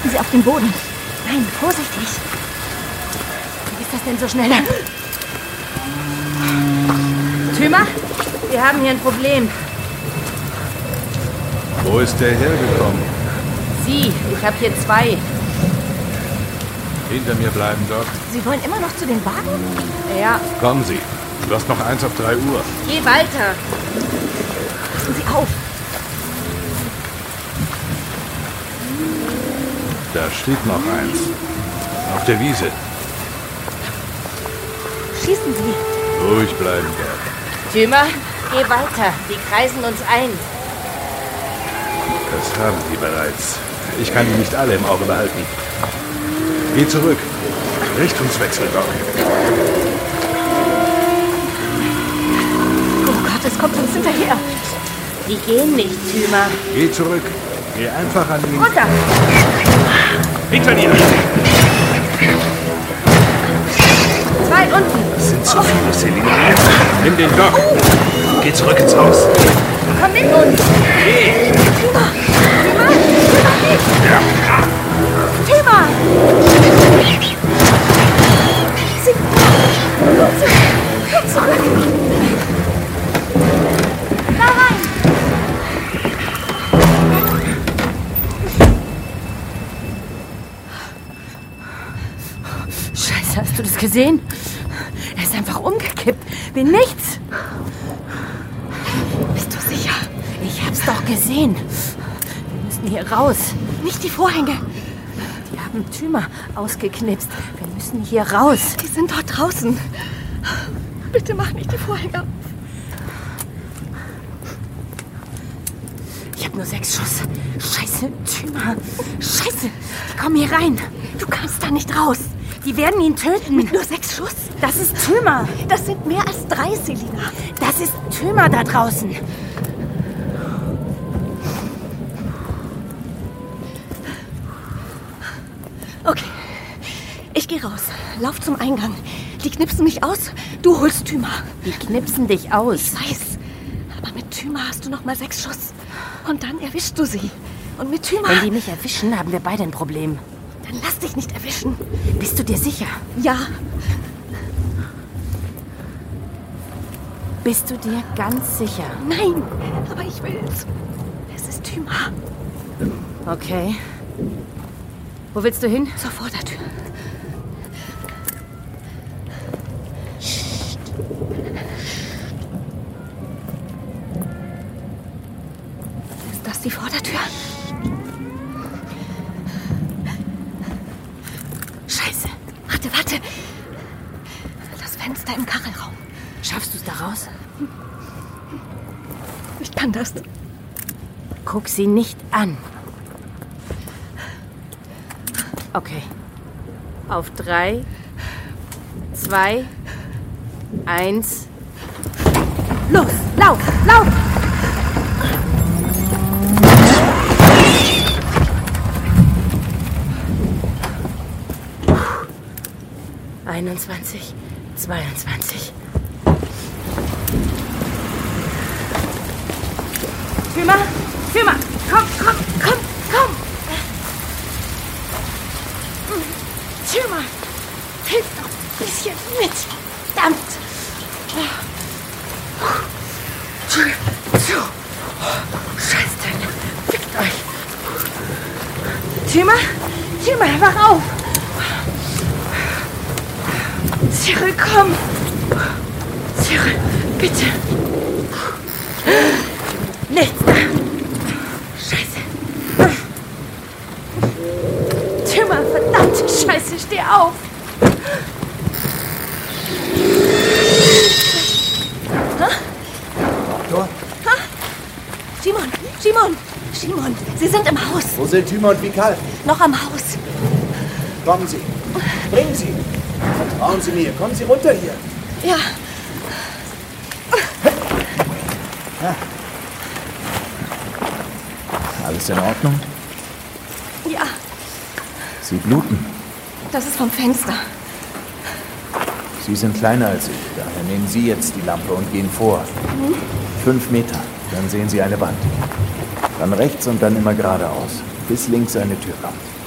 Achten Sie auf den Boden. Nein, vorsichtig. Wie ist das denn so schnell? Tümer, wir haben hier ein Problem. Wo ist der hergekommen? Sie, ich habe hier 2. Hinter mir bleiben, Doc. Sie wollen immer noch zu den Wagen? Ja. Kommen Sie. Du hast noch 1 auf 3 Uhr. Geh weiter. Passen Sie auf. Da steht noch eins. Auf der Wiese. Schießen Sie. Ruhig bleiben, Doc. Tümer, geh weiter. Die kreisen uns ein. Das haben die bereits. Ich kann die nicht alle im Auge behalten. Geh zurück. Richtungswechsel, Doc. Oh Gott, es kommt uns hinterher. Die gehen nicht, Tümer. Geh zurück. Geh einfach an ihn. Runter. Hinter dir! 2 unten. Das sind zu viele, Selina. Nimm den Doc. Geh zurück ins Haus. Komm mit uns. Geh! Tümer. Tümer. Tümer, nicht. Ja. Tümer. Sie. Komm zurück. Da rein. Scheiße, hast du das gesehen? Er ist einfach umgekippt. Wie nichts. Bist du sicher? Ich hab's doch gesehen. Wir müssen hier raus. Nicht die Vorhänge. Die haben Tümer ausgeknipst. Wir müssen hier raus. Die sind dort draußen. Bitte mach nicht die Vorhänge auf. Ich habe nur 6 Schuss. Scheiße, Tümer. Scheiße, die kommen hier rein. Du kannst da nicht raus. Die werden ihn töten. Mit nur 6 Schuss? Das ist Tümer. Das sind mehr als 3, Selina. Das ist Tümer da draußen. Okay, ich gehe raus. Lauf zum Eingang. Die knipsen mich aus, du holst Tümer. Die knipsen dich aus? Ich weiß, aber mit Tümer hast du noch mal 6 Schuss. Und dann erwischst du sie. Und mit Tümer... Wenn die mich erwischen, haben wir beide ein Problem. Dann lass dich nicht erwischen. Bist du dir sicher? Ja. Bist du dir ganz sicher? Nein, aber ich will's. Es ist Tümer. Okay. Wo willst du hin? Zur Vordertür. Psst. Ist das die Vordertür? Scheiße. Warte. Das Fenster im Kachelraum. Schaffst du es da raus? Ich kann das. Guck sie nicht an. Okay. Auf 3, 2, 1. Los, lauf! 21, 22. Tümer, komm! Tümer, hilf doch ein bisschen mit. Verdammt. Scheiße, fickt euch. Tümer, wach auf. Cyril, komm. Cyril, bitte. Nichts. Scheiße. Tümer, verdammt. Scheiße, steh auf. Doktor? Simon, Sie sind im Haus. Wo sind Tümer und Vikal? Noch am Haus. Kommen Sie. Bringen Sie. Vertrauen Sie mir. Kommen Sie runter hier. Ja. Alles in Ordnung? Ja, Sie bluten. das ist vom Fenster. Sie sind kleiner als ich. Daher nehmen Sie jetzt die Lampe und gehen vor. 5 Meter. Dann sehen Sie eine Wand. Dann rechts und dann immer geradeaus. Bis links eine Tür kommt.